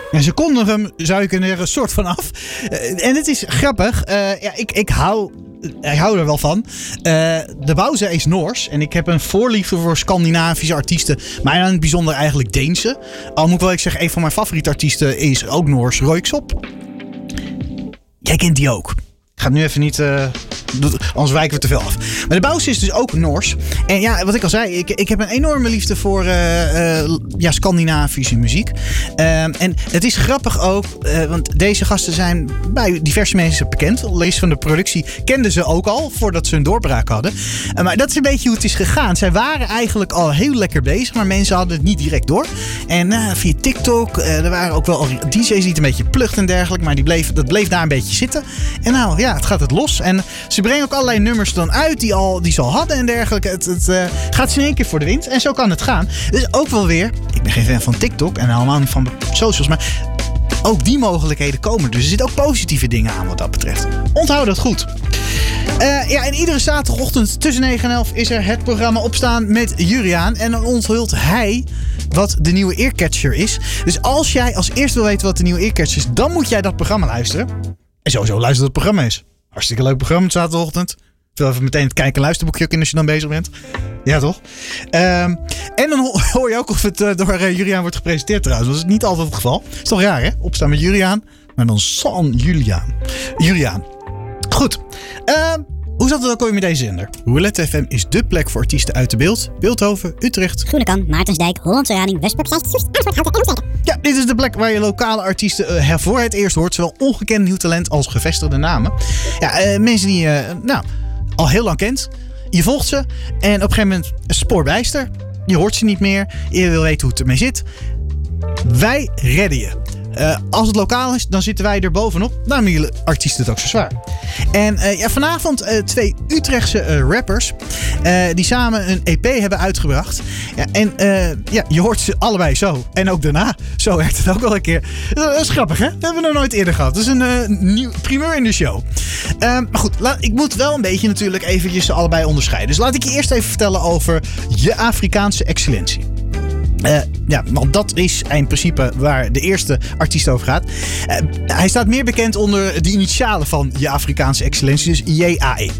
En ze konden hem, zou je kunnen zeggen, soort van af. En het is grappig. Ik hou er wel van. De Bowser is Noors. En ik heb een voorliefde voor Scandinavische artiesten. Maar in het bijzonder eigenlijk Deense. Al moet ik wel zeggen, een van mijn favoriete artiesten is ook Noors. Röyksopp. Jij kent die ook. Ik ga nu even niet... anders wijken we te veel af. Maar de Bowser is dus ook Noors. En ja, wat ik al zei, ik heb een enorme liefde voor Scandinavische muziek. En het is grappig ook, want deze gasten zijn bij diverse mensen bekend. Lees van de productie kenden ze ook al, voordat ze hun doorbraak hadden. Maar dat is een beetje hoe het is gegaan. Zij waren eigenlijk al heel lekker bezig, maar mensen hadden het niet direct door. En via TikTok, er waren ook wel al DJ's die het een beetje plucht en dergelijke, maar dat bleef daar een beetje zitten. En nou ja, het gaat het los. En ze brengen ook allerlei nummers dan uit die ze al hadden en dergelijke. Het gaat ze in één keer voor de wind. En zo kan het gaan. Dus ook wel weer, ik ben geen fan van TikTok en helemaal niet van socials, maar ook die mogelijkheden komen. Dus er zitten ook positieve dingen aan wat dat betreft. Onthoud dat goed. En iedere zaterdagochtend tussen 9 en 11 is er het programma Opstaan met Juriaan. En dan onthult hij wat de nieuwe Earcatcher is. Dus als jij als eerste wil weten wat de nieuwe Earcatcher is, dan moet jij dat programma luisteren. En sowieso luisteren wat het programma is. Hartstikke leuk programma op zaterdagochtend. Vul even meteen het kijken- en luisterboekje ook in als je dan bezig bent. Ja, toch? En dan hoor je ook of het door Juriaan wordt gepresenteerd trouwens. Dat is niet altijd het geval. Is toch raar, hè? Opstaan met Juriaan. Maar dan San Juriaan. Goed. Hoe zat het ook alweer met deze zender? Roulette FM is dé plek voor artiesten uit de beeld. Beeldhoven, Utrecht, Groenekan, Maartensdijk, Hollandse Rading, Westbroek, Ja, dit is de plek waar je lokale artiesten voor het eerst hoort. Zowel ongekend nieuw talent als gevestigde namen. Ja, mensen die je al heel lang kent. Je volgt ze en op een gegeven moment spoorbijster. Je hoort ze niet meer. Je wil weten hoe het ermee zit. Wij redden je. Als het lokaal is, dan zitten wij er bovenop. Daarom hebben jullie artiesten het ook zo zwaar. En vanavond 2 Utrechtse rappers die samen een EP hebben uitgebracht. Ja, en je hoort ze allebei zo. En ook daarna. Zo werkt het ook wel een keer. Dat is grappig, hè? Dat hebben we nog nooit eerder gehad. Dat is een nieuw primeur in de show. Maar goed, ik moet wel een beetje natuurlijk eventjes ze allebei onderscheiden. Dus laat ik je eerst even vertellen over je Afrikaanse excellentie. Want dat is in principe waar de eerste artiest over gaat. Hij staat meer bekend onder de initialen van je Afrikaanse excellentie, dus JAE.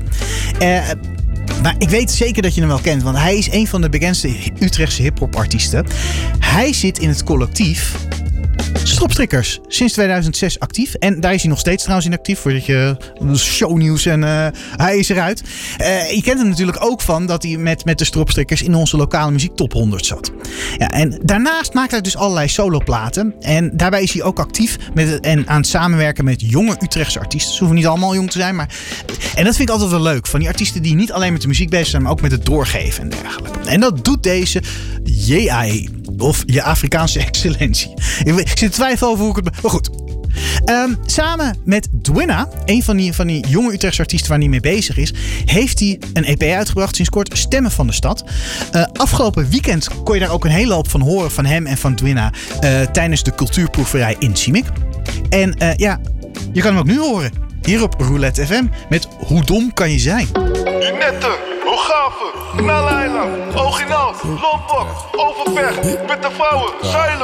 Maar ik weet zeker dat je hem wel kent, want hij is een van de bekendste Utrechtse hip-hop artiesten. Hij zit in het collectief Stropstrikkers, sinds 2006 actief. En daar is hij nog steeds trouwens in actief. Voordat je shownieuws en hij is eruit. Je kent hem natuurlijk ook van dat hij met de Stropstrikkers in onze lokale muziek top 100 zat. Ja, en daarnaast maakt hij dus allerlei soloplaten. En daarbij is hij ook actief en aan het samenwerken met jonge Utrechtse artiesten. Ze hoeven niet allemaal jong te zijn, maar... En dat vind ik altijd wel leuk. Van die artiesten die niet alleen met de muziek bezig zijn, maar ook met het doorgeven en dergelijke. En dat doet deze JAE. Of je Afrikaanse excellentie. Ik zit te twijfelen over hoe ik het... Maar goed. Samen met Dwinna, een van die jonge Utrechtse artiesten waar hij mee bezig is, heeft hij een EP uitgebracht sinds kort, Stemmen van de Stad. Afgelopen weekend kon je daar ook een hele hoop van horen van hem en van Dwinna tijdens de cultuurproeverij in Simic. En je kan hem ook nu horen. Hier op Roulette FM met Hoe dom kan je zijn? Unette, Hooggave, Knal-Eiland, Oginaal, Lombok, Overberg, Witte Vrouwen, Zuilen.